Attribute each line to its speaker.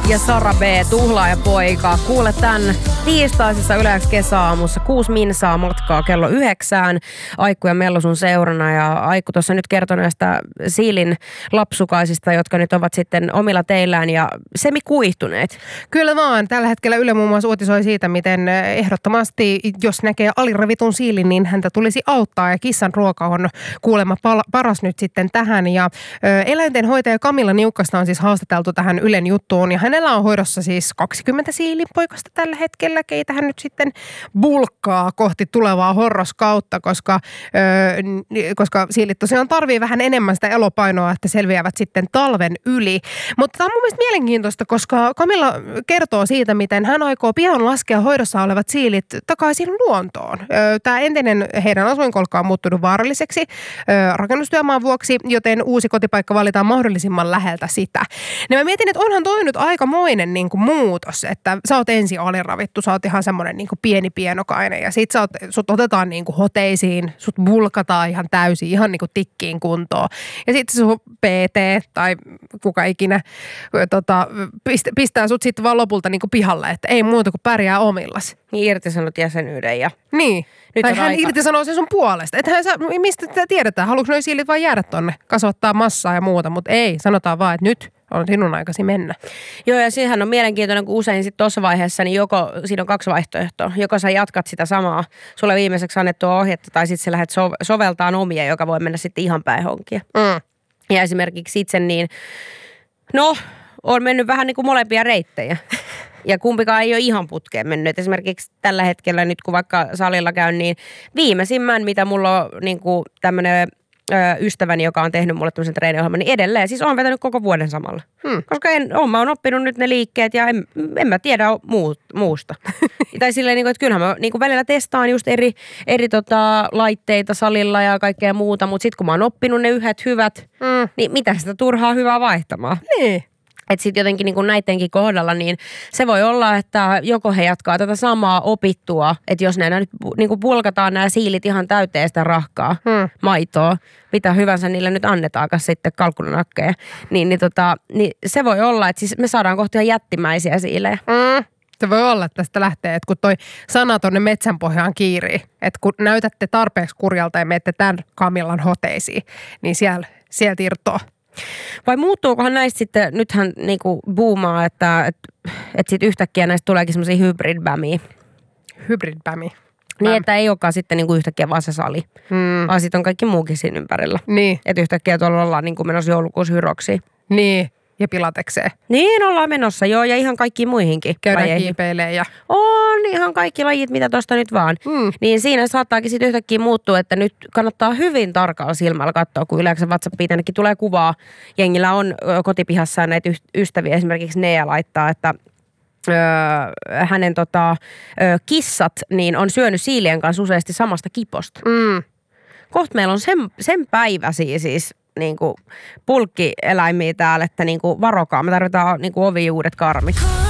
Speaker 1: ja Sara B, tuhlaajapoika. Kuule tän tiistaisessa Yle X kesäaamussa 6 minsaa matkaa kello 9. Aikku ja Mellu sun seurana, ja Aikku tuossa nyt kertoi näistä Siilin lapsukaisista, jotka nyt ovat sitten omilla teillään ja semikuihtuneet.
Speaker 2: Kyllä vaan. Tällä hetkellä Yle muun muassa uutisoi siitä, miten ehdottomasti, jos näkee aliravitun siilin, niin häntä tulisi auttaa, ja kissan ruoka on kuulemma paras nyt sitten tähän. Ja eläintenhoitaja Camilla Niukkasta on siis haastateltu tähän Ylen juttuun, ja hänellä on hoidossa siis 20 siilinpoikasta tällä hetkellä, keitä hän nyt sitten bulkkaa kohti tulevaa horroskautta, koska siilit tosiaan tarvii vähän enemmän sitä elopainoa, että selviävät sitten talven yli. Mutta tämä on mun mielestä mielenkiintoista, koska Camilla kertoo siitä, miten hän aikoo pian laskea hoidossa olevat siilit takaisin luontoon. Tämä entinen heidän asuinkolkka on muuttunut vaaralliseksi rakennustyömaan vuoksi, joten uusi kotipaikka valitaan mahdollisimman läheltä sitä. Ja mä mietin, että onhan toi nyt aikamoinen niin kuin muutos, että sä oot ensin aliravittu, sä oot ihan semmoinen niin kuin pieni pienokainen, ja sit sut otetaan niin kuin hoteisiin, sut bulkataan ihan täysin, ihan niin kuin tikkiin kuntoon. Ja sitten sun PT tai kuka ikinä pistää sut sitten vaan lopulta niin kuin pihalle, että ei muuta kuin pärjää omillas.
Speaker 1: Niin irtisanot jäsenyyden ja...
Speaker 2: Niin. Nyt tai hän irtisanoo sen sun puolesta. Ethän sä, mistä tätä tiedetään? Haluatko noi siilit vaan jäädä tonne, kasvattaa massaa ja muuta, mutta ei. Sanotaan vaan, että nyt on sinun aikasi mennä.
Speaker 1: Joo, ja siihen on mielenkiintoinen, kun usein sitten tuossa vaiheessa, niin siinä on 2 vaihtoehtoa. Joko sä jatkat sitä samaa, sulle viimeiseksi annettua ohjetta, tai sitten sä lähdet soveltaan omia, joka voi mennä sitten ihan päin honkia. Ja esimerkiksi itse niin, on mennyt vähän niin kuin molempia reittejä. Ja kumpikaan ei ole ihan putkeen mennyt. Et esimerkiksi tällä hetkellä nyt, kun vaikka salilla käyn, niin viimeisimmän, mitä mulla on niin kuin tämmöinen ystäväni, joka on tehnyt mulle tämmöisen treeniohjelman, niin edelleen. Siis on vetänyt koko vuoden samalla. Koska mä oon oppinut nyt ne liikkeet ja en mä tiedä muusta. Tai silleen, että kyllähän mä niin välillä testaan just eri laitteita salilla ja kaikkea muuta, mutta sitten kun mä oon oppinut ne yhdet hyvät, niin mitä sitä turhaa hyvää vaihtamaan?
Speaker 2: Niin.
Speaker 1: Että sitten jotenkin niin kuin näidenkin kohdalla, niin se voi olla, että joko he jatkaa tätä samaa opittua, että jos näin nyt niin kuin pulkataan nämä siilit ihan täyteen sitä rahkaa, maitoa, mitä hyvänsä niille nyt annetaakaan sitten kalkkunanakkeja, niin se voi olla, että siis me saadaan kohta ihan jättimäisiä siilejä.
Speaker 2: Se voi olla, että tästä lähtee, että kun toi sana tonne metsän pohjaan kiirii, että kun näytätte tarpeeksi kurjalta ja menette tämän Camillan hoteisiin, niin sieltä irtoaa.
Speaker 1: Vai muuttuukohan näistä sitten, nythän niinku boomaa, että sitten yhtäkkiä näistä tuleekin semmoisia hybrid-bämiä.
Speaker 2: Hybrid-bämi.
Speaker 1: Niin, että ei olekaan sitten niinku yhtäkkiä vaan se sali, vaan sitten on kaikki muukin siinä ympärillä.
Speaker 2: Niin.
Speaker 1: Että yhtäkkiä tuolla ollaan niinku menossa joulukuussa hyroksiin.
Speaker 2: Niin, ja pilatekseen.
Speaker 1: Niin, ollaan menossa, joo, ja ihan kaikkiin muihinkin.
Speaker 2: Käydään kiipeilemään ja...
Speaker 1: On ihan kaikki lajit, mitä tuosta nyt vaan. Niin siinä saattaakin sitten yhtäkkiä muuttua, että nyt kannattaa hyvin tarkalla silmällä katsoa, kun yleensä WhatsAppiin tännekin tulee kuvaa. Jengillä on kotipihassaan näitä ystäviä, esimerkiksi Nea laittaa, että hänen kissat niin on syönyt siilien kanssa useasti samasta kiposta. Kohta meillä on sen päiväisiä siis niinku pulkkieläimiä täällä, että niinku varokaa, me tarvitaan niinku ovi uudet karmit.